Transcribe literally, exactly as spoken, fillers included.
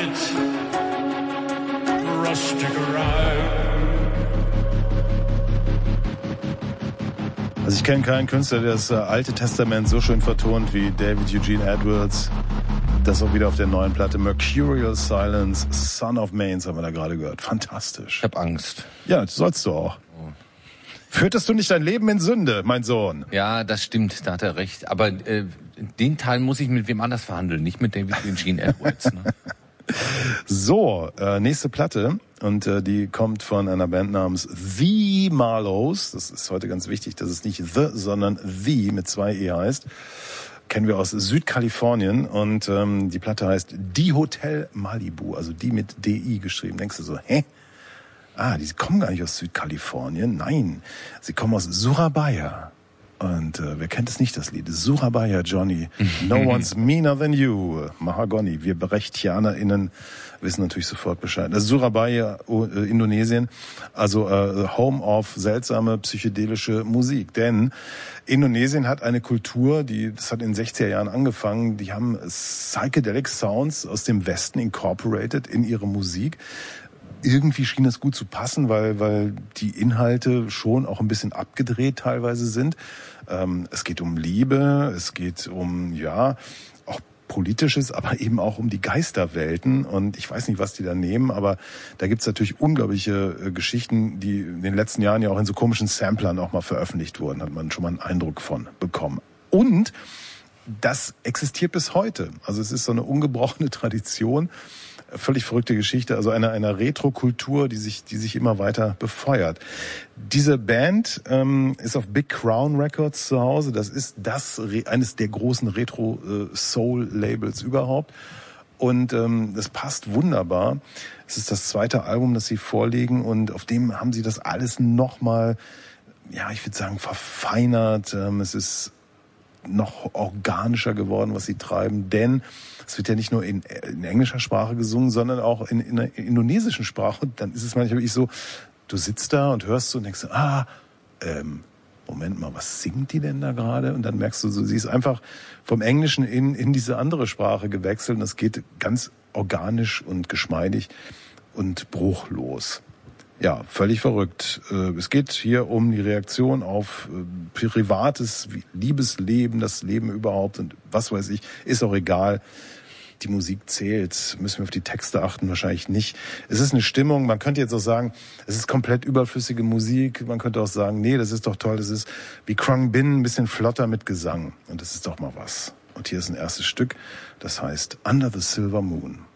white rustic ride. Also ich kenne keinen Künstler, der das Alte Testament so schön vertont wie David Eugene Edwards. Das auch wieder auf der neuen Platte Mercurial Silence, Son of Mains haben wir da gerade gehört. Fantastisch. Ich hab Angst. Ja, sollst du auch. Oh. Führtest du nicht dein Leben in Sünde, mein Sohn? Ja, das stimmt, da hat er recht. Aber äh, den Teil muss ich mit wem anders verhandeln, nicht mit David Eugene Edwards. Ne? So, äh, nächste Platte. Und äh, die kommt von einer Band namens The Marlows. Das ist heute ganz wichtig, dass es nicht The, sondern The mit zwei E heißt. Kennen wir aus Südkalifornien. Und ähm, die Platte heißt Die Hotel Malibu. Also die mit D I geschrieben. Denkst du so, hä? Ah, die kommen gar nicht aus Südkalifornien. Nein, sie kommen aus Surabaya. Und äh, wer kennt es nicht, das Lied? Surabaya, Johnny. No one's meaner than you. Mahagoni. Wir BerechtianerInnen wissen natürlich sofort Bescheid. Das ist Surabaya, äh, Indonesien. Also äh, Home of seltsame psychedelische Musik. Denn Indonesien hat eine Kultur, die, das hat in den sechziger Jahren angefangen, die haben Psychedelic Sounds aus dem Westen incorporated in ihre Musik. Irgendwie schien es gut zu passen, weil weil die Inhalte schon auch ein bisschen abgedreht teilweise sind. Ähm, es geht um Liebe, es geht um, ja, auch Politisches, aber eben auch um die Geisterwelten. Und ich weiß nicht, was die da nehmen, aber da gibt's natürlich unglaubliche äh, Geschichten, die in den letzten Jahren ja auch in so komischen Samplern auch mal veröffentlicht wurden. Hat man schon mal einen Eindruck von bekommen. Und das existiert bis heute. Also es ist so eine ungebrochene Tradition. Völlig verrückte Geschichte, also einer einer Retro-Kultur, die sich die sich immer weiter befeuert. Diese Band ähm, ist auf Big Crown Records zu Hause. Das ist das eines der großen Retro-Soul-Labels überhaupt. Und ähm, das passt wunderbar. Es ist das zweite Album, das sie vorlegen, und auf dem haben sie das alles nochmal, ja, ich würde sagen, verfeinert. Ähm, es ist noch organischer geworden, was sie treiben, denn es wird ja nicht nur in, in englischer Sprache gesungen, sondern auch in, in der indonesischen Sprache. Und dann ist es manchmal wirklich so, du sitzt da und hörst so und denkst, ah, ähm, Moment mal, was singt die denn da gerade? Und dann merkst du so, sie ist einfach vom Englischen in, in diese andere Sprache gewechselt und es geht ganz organisch und geschmeidig und bruchlos. Ja, völlig verrückt. Es geht hier um die Reaktion auf privates Liebesleben, das Leben überhaupt und was weiß ich, ist auch egal. Die Musik zählt. Müssen wir auf die Texte achten? Wahrscheinlich nicht. Es ist eine Stimmung. Man könnte jetzt auch sagen, es ist komplett überflüssige Musik. Man könnte auch sagen, nee, das ist doch toll. Das ist wie Krung Bin, ein bisschen flotter mit Gesang. Und das ist doch mal was. Und hier ist ein erstes Stück, das heißt Under the Silver Moon.